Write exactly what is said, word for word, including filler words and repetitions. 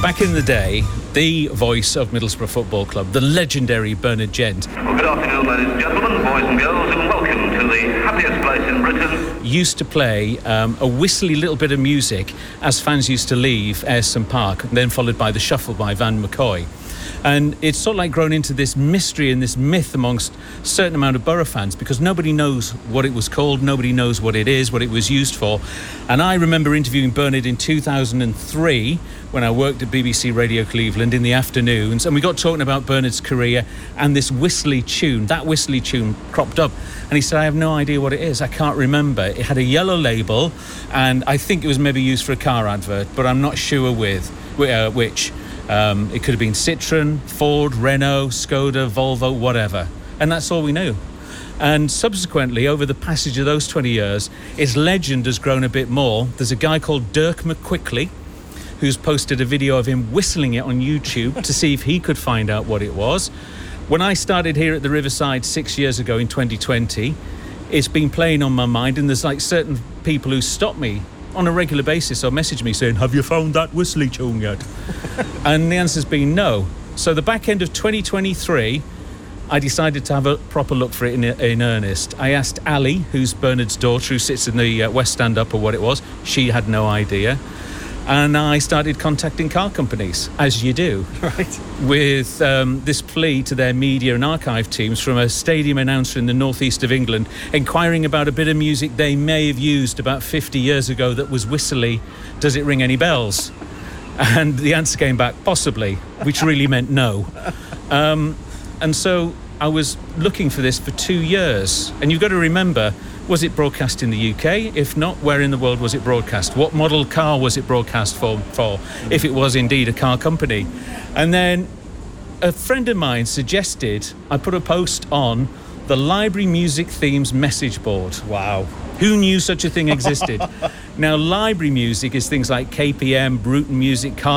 Back in the day, the voice of Middlesbrough Football Club, the legendary Bernard Gent. Well, good afternoon, ladies and gentlemen, boys and girls, and welcome to the happiest place in Britain. Used to play um, a whistly little bit of music as fans used to leave Ayresome Park, then followed by the shuffle by Van McCoy. And it's sort of like grown into this mystery and this myth amongst a certain amount of Borough fans, because nobody knows what it was called, nobody knows what it is, what it was used for. And I remember interviewing Bernard in two thousand three when I worked at B B C Radio Cleveland in the afternoons, and we got talking about Bernard's career, and this whistly tune, that whistly tune cropped up. And he said, I have no idea what it is, I can't remember. It had a yellow label, and I think it was maybe used for a car advert, but I'm not sure with uh, which. Um, it could have been Citroen, Ford, Renault, Skoda, Volvo, whatever. And that's all we knew. And subsequently, over the passage of those twenty years, its legend has grown a bit more. There's a guy called Dirk McQuickley who's posted a video of him whistling it on YouTube to see if he could find out what it was. When I started here at the Riverside six years ago in twenty twenty, it's been playing on my mind, and there's like certain people who stop me on a regular basis or message me saying, have you found that whistly tune yet? And the answer's been no. So the back end of twenty twenty-three, I decided to have a proper look for it in, in earnest. I asked Ali, who's Bernard's daughter, who sits in the uh, West Stand Up, or what it was. She had no idea. And I started contacting car companies, as you do, right, with um, this plea to their media and archive teams from a stadium announcer in the northeast of England, inquiring about a bit of music they may have used about fifty years ago that was whistly. Does it ring any bells? And the answer came back, possibly, which really meant no. Um, and so I was looking for this for two years. And you've got to remember, was it broadcast in the U K? If not, where in the world was it broadcast? What model car was it broadcast for, for if it was indeed a car company? And then a friend of mine suggested I put a post on the Library Music Themes message board. Wow. Who knew such a thing existed? Now, library music is things like K P M, Bruton Music, Car